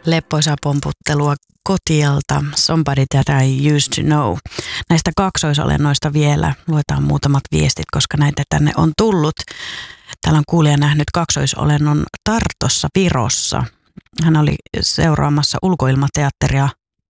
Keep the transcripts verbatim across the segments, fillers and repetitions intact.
Leppoisaa pomputtelua Kotialta, Somebody That I Used to Know. Näistä kaksoisolennoista vielä luetaan muutamat viestit, koska näitä tänne on tullut. Täällä on kuulija nähnyt kaksoisolennon Tartossa, Virossa. Hän oli seuraamassa ulkoilmateatteria,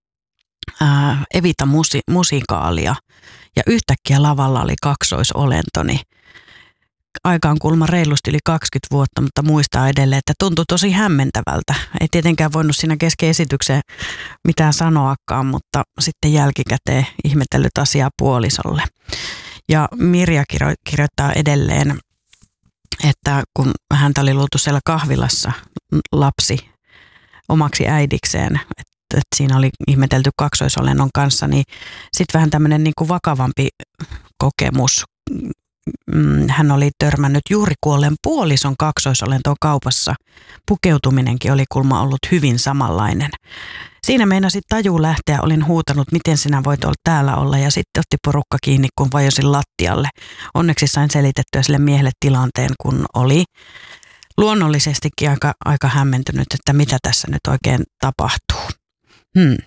ää, Evita-musikaalia, ja yhtäkkiä lavalla oli kaksoisolentoni. Aika on kuulemma reilusti yli kaksikymmentä vuotta, mutta muistaa edelleen, että tuntui tosi hämmentävältä. Ei tietenkään voinut siinä kesken esitykseen mitään sanoakaan, mutta sitten jälkikäteen ihmetellyt asiaa puolisolle. Ja Mirja kirjo- kirjoittaa edelleen, että kun häntä oli luotu siellä kahvilassa lapsi omaksi äidikseen, että siinä oli ihmetelty kaksoisolennon kanssa, niin sitten vähän tämmöinen niin kuin vakavampi kokemus. Hän oli törmännyt juuri kuolleen puolison kaksoisolentoon kaupassa. Pukeutuminenkin oli kulma ollut hyvin samanlainen. Siinä meinasi taju lähteä, olin huutanut, miten sinä voit olla täällä olla, ja sitten otti porukka kiinni, kun vajosin lattialle. Onneksi sain selitettyä sille miehelle tilanteen, kun oli luonnollisestikin aika, aika hämmentynyt, että mitä tässä nyt oikein tapahtuu. Hmm.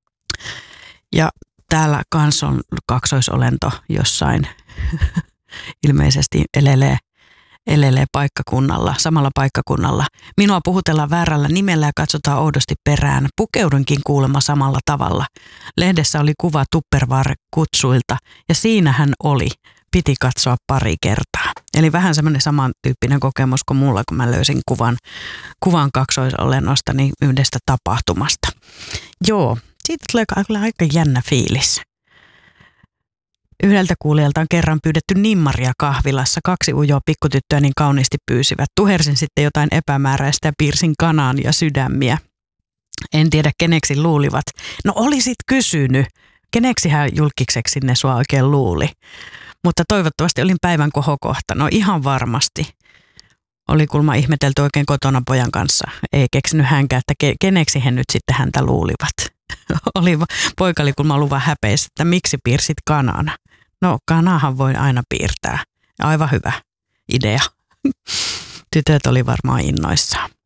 Ja täällä kans on kaksoisolento jossain ilmeisesti elelee, elelee paikkakunnalla, samalla paikkakunnalla. Minua puhutellaan väärällä nimellä ja katsotaan oudosti perään. Pukeudunkin kuulemma samalla tavalla. Lehdessä oli kuva Tupperware-kutsuilta ja siinä hän oli. Piti katsoa pari kertaa. Eli vähän semmoinen samantyyppinen kokemus kuin mulla, kun mä löysin kuvan, kuvan kaksoisolennosta niin yhdestä tapahtumasta. Joo, siitä tulee kyllä aika jännä fiilis. Yhdeltä kuulijalta on kerran pyydetty nimmaria kahvilassa. Kaksi ujoa pikkutyttöä niin kauniisti pyysivät. Tuhersin sitten jotain epämääräistä ja piirsin kanaan ja sydämiä. En tiedä keneksi luulivat. No olisit kysynyt, keneksi hän julkiseksi ne sua oikein luuli. Mutta toivottavasti olin päivän kohokohta. No ihan varmasti. Oli kulma ihmetelty oikein kotona pojan kanssa. Ei keksinyt hänkään, että ke- keneksi he nyt sitten häntä luulivat. oli, poika oli kulma luvan häpeissä, että miksi piirsit kanana. No kanahan voi aina piirtää. Aivan hyvä idea. Tytöt oli varmaan innoissaan.